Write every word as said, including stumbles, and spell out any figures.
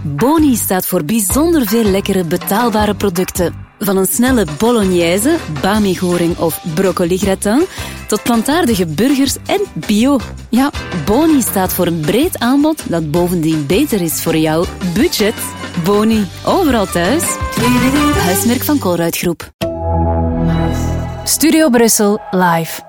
Boni staat voor bijzonder veel lekkere betaalbare producten. Van een snelle bolognese, bami-goring of broccoli-gratin tot plantaardige burgers en bio. Ja, Boni staat voor een breed aanbod dat bovendien beter is voor jouw budget. Boni, overal thuis. Huismerk van Colruyt Groep. Studio Brussel live.